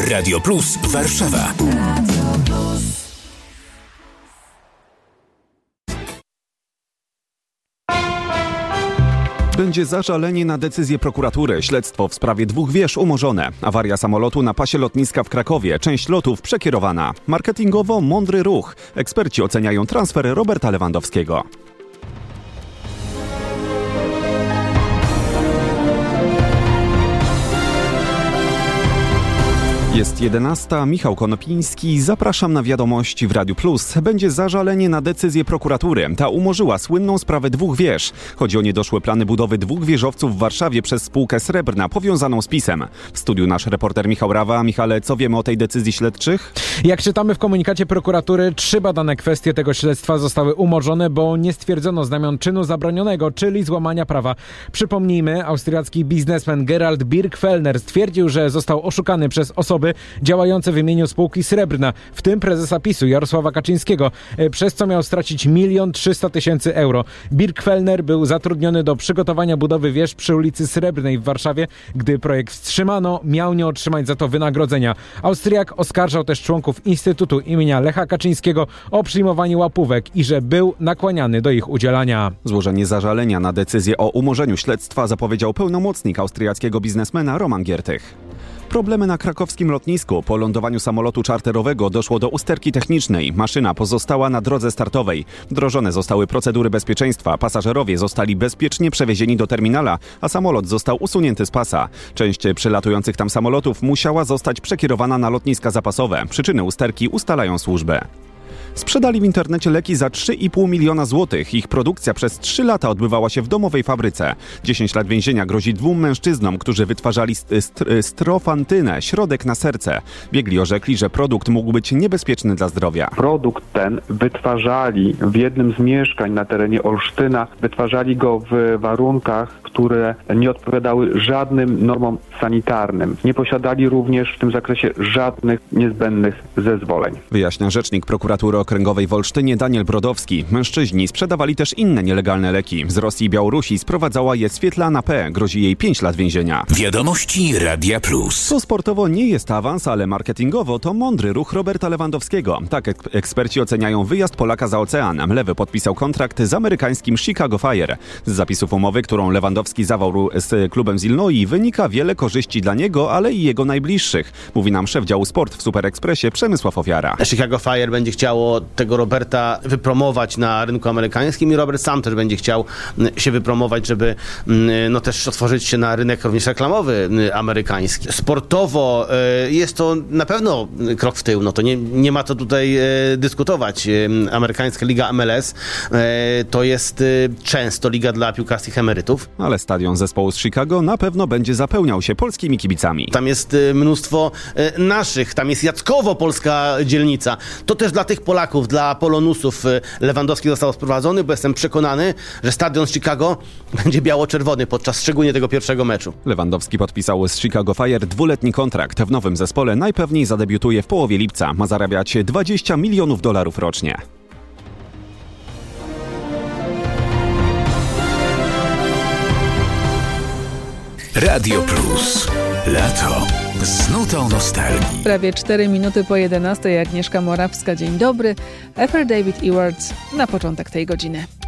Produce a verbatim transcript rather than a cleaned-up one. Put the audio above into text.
Radio Plus Warszawa. Będzie zażalenie na decyzję prokuratury. Śledztwo w sprawie dwóch wież umorzone. Awaria samolotu na pasie lotniska w Krakowie. Część lotów przekierowana. Marketingowo mądry ruch. Eksperci oceniają transfer Roberta Lewandowskiego. Jest jedenasta, Michał Konopiński, zapraszam na wiadomości w Radiu Plus. Będzie zażalenie na decyzję prokuratury. Ta umorzyła słynną sprawę dwóch wież. Chodzi o niedoszłe plany budowy dwóch wieżowców w Warszawie przez spółkę Srebrna, powiązaną z PiS-em. W studiu nasz reporter Michał Rawa. Michale, co wiemy o tej decyzji śledczych? Jak czytamy w komunikacie prokuratury, trzy badane kwestie tego śledztwa zostały umorzone, bo nie stwierdzono znamion czynu zabronionego, czyli złamania prawa. Przypomnijmy, austriacki biznesmen Gerald Birkfellner stwierdził, że został oszukany przez osoby działające w imieniu spółki Srebrna, w tym prezesa PiS-u Jarosława Kaczyńskiego, przez co miał stracić milion trzysta tysięcy euro. Birkfellner był zatrudniony do przygotowania budowy wież przy ulicy Srebrnej w Warszawie. Gdy projekt wstrzymano, miał nie otrzymać za to wynagrodzenia. Austriak oskarżał też członków Instytutu imienia Lecha Kaczyńskiego o przyjmowanie łapówek i że był nakłaniany do ich udzielania. Złożenie zażalenia na decyzję o umorzeniu śledztwa zapowiedział pełnomocnik austriackiego biznesmena Roman Giertych. Problemy na krakowskim lotnisku. Po lądowaniu samolotu czarterowego doszło do usterki technicznej. Maszyna pozostała na drodze startowej. Wdrożone zostały procedury bezpieczeństwa. Pasażerowie zostali bezpiecznie przewiezieni do terminala, a samolot został usunięty z pasa. Część przelatujących tam samolotów musiała zostać przekierowana na lotniska zapasowe. Przyczyny usterki ustalają służby. Sprzedali w internecie leki za trzy i pół miliona złotych. Ich produkcja przez trzy lata odbywała się w domowej fabryce. dziesięć lat więzienia grozi dwóm mężczyznom, którzy wytwarzali st- strofantynę, środek na serce. Biegli orzekli, że produkt mógł być niebezpieczny dla zdrowia. Produkt ten wytwarzali w jednym z mieszkań na terenie Olsztyna. Wytwarzali go w warunkach, które nie odpowiadały żadnym normom sanitarnym. Nie posiadali również w tym zakresie żadnych niezbędnych zezwoleń. Wyjaśnia rzecznik prokuratury okręgowej w Olsztynie Daniel Brodowski. Mężczyźni sprzedawali też inne nielegalne leki. Z Rosji i Białorusi sprowadzała je Swietlana P. Grozi jej pięć lat więzienia. Wiadomości Radia Plus. To sportowo nie jest awans, ale marketingowo to mądry ruch Roberta Lewandowskiego. Tak ek- eksperci oceniają wyjazd Polaka za ocean. Lewy podpisał kontrakt z amerykańskim Chicago Fire. Z zapisów umowy, którą Lewandowski zawarł z klubem z Illinois, wynika wiele korzyści dla niego, ale i jego najbliższych. Mówi nam szef działu sport w Super Expressie Przemysław Ofiara. Chicago Fire będzie chciało tego Roberta wypromować na rynku amerykańskim i Robert sam też będzie chciał się wypromować, żeby no też otworzyć się na rynek również reklamowy amerykański. Sportowo jest to na pewno krok w tył, no to nie, nie ma co tutaj dyskutować. Amerykańska Liga M L S to jest często liga dla piłkarskich emerytów. Ale stadion zespołu z Chicago na pewno będzie zapełniał się polskimi kibicami. Tam jest mnóstwo naszych, tam jest Jackowo, polska dzielnica. To też dla tych Polaków, dla Polonusów Lewandowski został sprowadzony, bo jestem przekonany, że stadion z Chicago będzie biało-czerwony podczas szczególnie tego pierwszego meczu. Lewandowski podpisał z Chicago Fire dwuletni kontrakt. W nowym zespole najpewniej zadebiutuje w połowie lipca. Ma zarabiać dwadzieścia milionów dolarów rocznie. Radio Plus. Lato. Z nutą nostalgii. Prawie cztery minuty po jedenastej. Agnieszka Morawska. Dzień dobry. Efer David Ewards na początek tej godziny.